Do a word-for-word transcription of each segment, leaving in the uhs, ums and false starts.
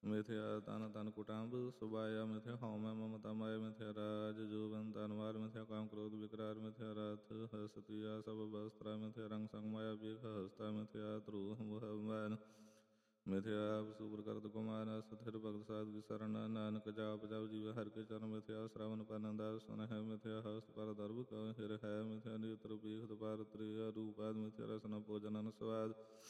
ਮਿਥਿਆ ਤਨ ਤਨ ਕੁਟੰਬ ਸੁਬਾਇਆ ਮਿਥਿਆ ਹਉਮੈ ਮਮਤਾ ਮਾਇਆ ਮਿਥਿਆ ਰਾਜ ਜੋਬਨ ਤਨਵਾਰ ਮਿਥਿਆ ਕਾਮ ਕ੍ਰੋਧ ਵਿਕਰਾਰ ਮਿਥਿਆ ਰਥ ਹਸਤੀਆ ਸਭ ਬਸਤਰਾ ਮਿਥਿਆ ਰੰਗ ਸੰਗ ਮਾਇਆ ਬੀਖ ਹਸਤਾ ਮਿਥਿਆ ਧਰੂਹ ਮੁਹਮਨ ਮਿਥਿਆ ਸੁਪਰ ਕਰਤ ਕੁਮਾਰ ਸਥਿਰ ਭਗਤ ਸਾਧ ਕੀ ਸਰਣ ਨਾਨਕ ਜਾਪ ਜਪ ਜੀਵ ਹਰਿ ਕੇ ਚਰਨ ਮਿਥਿਆ ਸ਼ਰਵਨ ਪਨੰਦਾ ਸੁਨ ਹੈ ਮਿਥਿਆ ਹਸਤ ਪਰ ਦਰਬ ਕਉ ਹਿਰ ਹੈ ਮਿਥਿਆ ਨੇਤਰ ਬੀਖ ਦਪਾਰ ਤ੍ਰਿਆ ਰੂਪਾਦ ਮਿਥਿਆ ਰਸਨਾ ਭੋਜਨ ਸਵਾਦ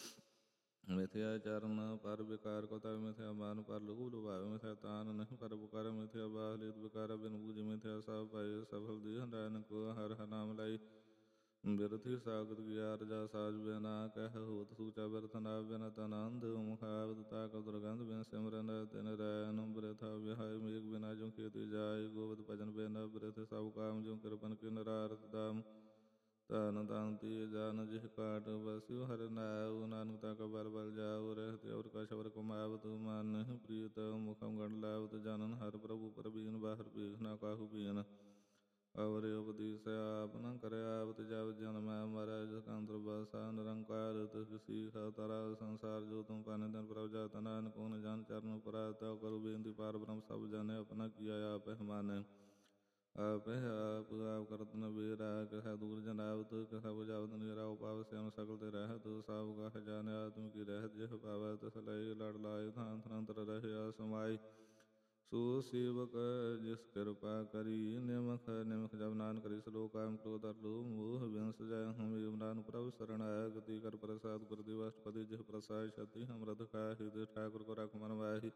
ਮਿਥਿਆ ਚਰਨ ਪਰ ਵਿਕਾਰ ਕੋ ਤਵ ਮਿਥਿਆ ਮਾਨ ਪਰ ਲਘੂ ਲੁਭਾਵੇ ਮਿਥਿਆ ਤਾਨ ਨਹੀਂ ਪਰ ਪੁਕਾਰ ਮਿਥਿਆ ਬਾਹਲਿਤ ਵਿਕਾਰ ਬਿਨ ਬੂਝ ਮਿਥਿਆ ਸਭ ਪਾਏ ਸਫਲ ਦੀ ਨਾਨਕ ਹਰਿ ਹਰਿ ਨਾਮ ਲਈ ਬਿਰਥੀ ਸਾਗਤ ਗਿਆਰ ਜਾ ਸਾਜ ਬਿਨਾ ਕਹਿ ਹੋਤ ਸੂਚਾ ਬਿਰਥ ਨਾ ਬਿਨ ਤਨੰਦ ਮੁਖਾਵਤ ਤਾਕ ਦੁਰਗੰਧ ਬਿਨ ਸਿਮਰਨ ਤਿਨ ਰੈਨ ਬਿਰਥਾ ਵਿਹਾਇ ਮੇਘ ਬਿਨਾ ਜੋ ਖੇਤੀ ਜਾਇ ਗੋਬਿੰਦ ਭਜਨ ਬਿਨ ਬਿਰਥ ਸਭ ਕਾਮ ਜੋ ਕਿਰਪਨ ਕੀ ਨਰਾਰਤ ਦਾਮ ਧਨ ਤਾਂਤੀ ਜਨ ਜਿਹ ਕਾਟ ਬਸਿਉ ਹਰਿ ਨਾਉ ਨਾਨਕ ਤਾ ਕਾ ਬਲ ਬਲ ਜਾਉ ਰਹਿਤ ਔਰ ਕਾ ਸ਼ਬਰ ਕਮਾਵਤ ਮਨ ਪ੍ਰੀਤ ਮੁਖਮ ਗਣ ਲਾਵਤ ਜਨਨ ਹਰਿ ਪ੍ਰਭੂ ਪ੍ਰਬੀਨ ਬਾਹਰ ਭੀਖ ਨਾ ਕਾਹੂ ਬੀਨ ਅਵਰਿ ਉਪਦੇਸ ਆਪ ਨ ਕਰਿਆ ਆਵਤ ਜਬ ਜਨਮ ਮਰੈ ਜਿਸ ਕੰਦਰ ਬਸਾ ਨਿਰੰਕਾਰ ਤਿਸ ਸੀਖ ਤਰਾ ਸੰਸਾਰ ਜੋ ਤੁਮ ਪਾਨੇ ਤਨ ਪ੍ਰਭ ਜਾਤ ਨਾਨਕ ਕਉਨ ਜਨ ਚਰਨ ਪਰਾਤ ਕਰੁ ਬੇਨਤੀ ਪਾਰ ਬ੍ਰਹਮ ਸਭ ਜਾਣੈ ਆਪਣਾ ਕੀਆ ਆਪ ਮਾਨੈ ਆਪੇ ਆਪ ਆਪ ਕਰਤ ਨਬੇਰਾ ਕਹ ਦੂਰ ਜਨਾਵਤ ਕਹ ਬੁਝਾਵਤ ਨਿਰਾ ਉਪਾਵ ਸਿਆਮ ਸਕਲ ਤੇ ਰਹਿਤ ਸਭ ਕਹ ਜਾਣਿ ਆਤਮ ਕੀ ਰਹਿਤ ਜਿਹ ਪਾਵੈ ਤਿਸ ਲਈ ਲੜ ਲਾਏ ਥਾਂ ਥਨੰਤਰ ਰਹਿਆ ਸਮਾਈ ਸੋ ਸੇਵਕ ਜਿਸ ਕਿਰਪਾ ਕਰੀ ਨਿਮਖ ਨਿਮਖ ਜਬ ਨਾਨਕ ਕਰੀ ਸਲੋਕ ਕਾਮ ਕ੍ਰੋਧ ਅਰ ਲੋਭ ਮੋਹ ਬਿਨਸ ਜੈ ਹਮ ਨਾਨਕ ਪ੍ਰਭ ਸਰਣ ਆਇਆ ਗਤੀ ਕਰ ਪ੍ਰਸਾਦ ਗੁਰਦੇਵ ਅਸ਼ਟਪਦੀ ਜਿਹ ਪ੍ਰਸਾਦ ਛਤੀ ਹਮਰਤ ਖਾਹਿ ਦੇ ਠਾਕੁਰ ਕੋ ਰਖ ਮਨ ਵਾਹੀ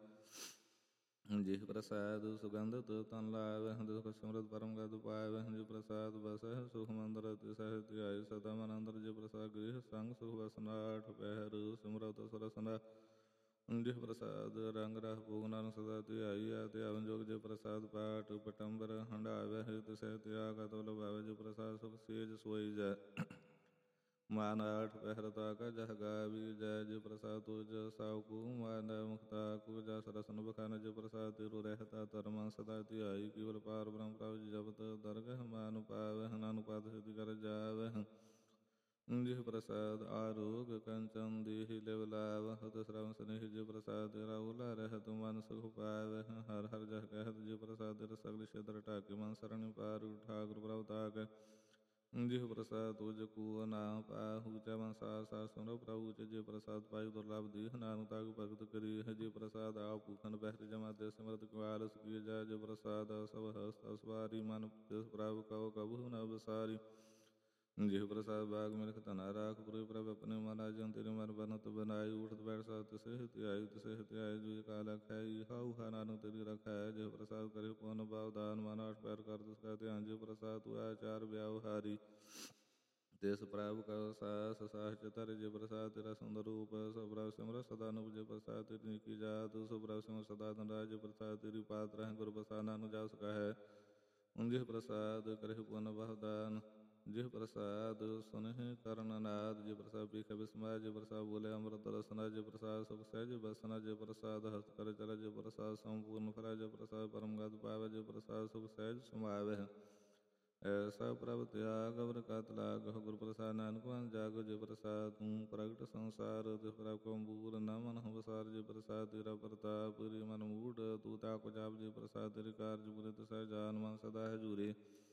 ਜਿਹ ਪ੍ਰਸਾਦ ਸੁਗੰਧਿਤ ਤਨ ਲਾਵਹਿ ਦੁਖ ਸਿਮਰਤ ਪਰਮ ਗਦ ਪਾਵਹਿ ਜਿਹ ਪ੍ਰਸਾਦ ਬਸਹਿ ਸੁਖ ਮੰਦਰ ਤਿਸਹਿ ਧਿਆਇ ਸਦਾ ਮਨ ਅੰਦਰ ਜਿਹ ਪ੍ਰਸਾਦ ਗ੍ਰਹਿ ਸੰਗ ਸੁਖ ਵਸਨਾਠ ਪਹਿਰ ਸਿਮਰਤ ਸਰਸਨਾ ਜਿਹ ਪ੍ਰਸਾਦ ਰੰਗ ਰਹ ਭੋਗ ਨਾਨਕ ਸਦਾ ਧਿਆਈ ਆ ਧਿਆਵਨ ਜੋਗ ਜਿਹ ਪ੍ਰਸਾਦ ਪਾਟ ਪਟੰਬਰ ਹੰਡਾਵਹਿ ਤਿਸਹਿ ਤਿਆਗ ਅਤੁ ਲਭਾਵੈ ਜਿਹ ਪ੍ਰਸਾਦ ਸੁਖ ਸੇਜ ਸੋਈ ਜੈ ਮਾਨ ਆਠ ਪਹਿਰ ਤਾਕਾ ਜਹ ਗਾਵੀ ਜੈ ਜਿਹ ਪ੍ਰਸਾਦ ਤੁਜ ਸਾਉਕੂ ਮਾਨ ਮੁਖਤਾ ਕੁ ਜਸ ਰਸਨ ਬਖਾਨ ਜਿਹ ਪ੍ਰਸਾਦ ਤਿਰੁ ਰਹਿਤਾ ਧਰਮ ਸਦਾ ਧਿਆਈ ਕੇਵਲ ਪਾਰ ਬ੍ਰਹਮ ਪ੍ਰਭ ਜਪਤ ਦਰਗਹ ਮਾਨੁ ਪਾਵਹਿ ਨਾਨਕ ਪਾਦ ਸਿਧਿ ਕਰ ਜਾਵਹਿ ਜਿਹ ਪ੍ਰਸਾਦ ਆਰੋਗ ਕੰਚਨ ਦੇਹਿ ਲਿਵ ਲਾਵਹਿ ਤਿਸ ਰਵ ਸਨੇਹ ਜਿਹ ਪ੍ਰਸਾਦ ਤੇਰਾ ਉਲਾ ਰਹਿਤ ਮਨ ਸੁਖ ਪਾਵਹਿ ਹਰਿ ਹਰਿ ਜਹ ਕਹਿਤ ਜਿਹ ਪ੍ਰਸਾਦ ਤੇਰਾ ਸਗਲ ਛਿਦਰ ਢਾਕੇ ਮਨ ਸਰਣ ਪਾਰ ਠਾਕੁਰ ਪ੍ਰਭ ਤਾਕੈ ਜਿਹ ਪ੍ਰਸਾਦ ਤੁਜ ਕੂ ਨਾਮ ਪਾਹੂ ਚਵਨ ਸਾਰ ਸਾਰ ਸੁਨੋ ਪ੍ਰਭੂ ਚ ਜਿਹ ਪ੍ਰਸਾਦ ਪਾਇ ਦੁਰਲਭ ਦੀਹ ਨਾਨਕ ਤਾਕੁ ਭਗਤ ਕਰੀ ਹੈ ਜਿਹ ਪ੍ਰਸਾਦ ਆਪ ਭੂਖਨ ਬਹਿ ਜਮਾ ਦੇ ਸਿਮਰਤ ਕੁਆਲ ਸੁਖੀ ਜੈ ਜਿਹ ਪ੍ਰਸਾਦ ਸਭ ਹਸਤ ਅਸਵਾਰੀ ਮਨ ਤਿਸ ਪ੍ਰਭ ਕਉ ਕਬਹੁ ਨ ਵਿਸਾਰੀ ਜਿਹ ਪ੍ਰਸਾਦ ਬਾਗ ਮਿਲਖ ਧਨਾ ਰਾਖ ਪੁਰੇ ਪ੍ਰਭ ਆਪਣੇ ਮਨ ਜਨ ਤੇਰੇ ਮਨ ਬਨਤ ਬਨਾਈ ਉਠਤ ਬੈਠ ਸਾਧ ਤਿਸਹਿ ਧਿਆਈ ਤਿਸਹਿ ਧਿਆਈ ਜੋ ਕਾਲ ਖਾਈ ਹਾਉ ਹਾ ਨਾਨਕ ਤੇਰੀ ਰਖੈ ਜਿਹ ਪ੍ਰਸਾਦ ਕਰੇ ਪੁਨ ਭਾਵ ਦਾਨ ਮਨ ਆਠ ਪੈਰ ਕਰ ਤਿਸ ਕਾ ਧਿਆਨ ਜਿਹ ਪ੍ਰਸਾਦ ਤੂੰ ਆਚਾਰ ਵਿਆਵਹਾਰੀ ਤਿਸ ਪ੍ਰਭ ਕਉ ਸਾਸ ਸਾਹਚ ਧਰਿ ਜਿਹ ਪ੍ਰਸਾਦ ਤੇਰਾ ਸੁੰਦਰ ਰੂਪ ਸਭ ਪ੍ਰਭ ਸਿਮਰ ਸਦਾ ਨੂਪ ਜਿਹ ਪ੍ਰਸਾਦ ਤੇਰੀ ਨਿੱਕੀ ਜਾਤ ਸਭ ਪ੍ਰਭ ਸਿਮਰ ਸਦਾ ਧਨ ਰਾਜ ਜਿਹ ਪ੍ਰਸਾਦ ਤੇਰੀ ਪਾਤ ਰਹਿ ਗੁਰ ਪ੍ਰਸਾਦ ਨਾਨਕ ਜਸ ਕਹੈ ਜਿਹ ਪ੍ਰਸਾਦ ਕਰੇ ਪੁਨ ਭਾਵ ਦਾਨ ਜਿਹ ਪ੍ਰਸਾਦ ਸੁਨਹਿ ਕਰਨ ਨਾਦ ਜਿਹ ਪ੍ਰਸਾਦ ਪੀਖੈ ਬਿਸਮਾ ਜਿਹ ਪ੍ਰਸਾਦ ਬੋਲੇ ਅੰਮ੍ਰਿਤ ਰਸਨਾ ਜਿਹ ਪ੍ਰਸਾਦ ਸੁਖ ਸਹਿਜ ਬਸਨਾ ਜਿਹ ਪ੍ਰਸਾਦ ਹਸਤ ਕਰ ਚਲ ਜਿਹ ਪ੍ਰਸਾਦ ਸੰਪੂਰਨ ਫਲ ਜਿਹ ਪ੍ਰਸਾਦ ਪਰਮ ਗਦ ਪਾਵੈ ਜਿਹ ਪ੍ਰਸਾਦ ਸੁਖ ਸਹਿਜ ਸਮਾਵਹਿ ਐਸਾ ਪ੍ਰਭ ਤਿਆਗ ਅਵਰ ਕਤ ਲਾਗ ਗੁਰ ਪ੍ਰਸਾਦ ਨਾਨਕ ਮਨ ਜਾਗੋ ਜਿਹ ਪ੍ਰਸਾਦ ਤੂੰ ਪ੍ਰਗਟ ਸੰਸਾਰ ਤਿਸ ਪ੍ਰਭ ਕੋ ਅੰਬੂਰ ਨ ਮਨ ਹਵਸਾਰ ਜਿਹ ਪ੍ਰਸਾਦ ਤੇਰਾ ਪ੍ਰਤਾਪ ਰੀ ਮਨ ਮੂਢ ਤੂੰ ਤਾਕੁ ਜਾਪ ਜਿਹ ਪ੍ਰਸਾਦ ਤੇਰੇ ਕਾਰਜ ਪੂਰੇ ਤਿਸੈ ਜਾਨ ਮਨ ਸਦਾ ਹਜੂਰੇ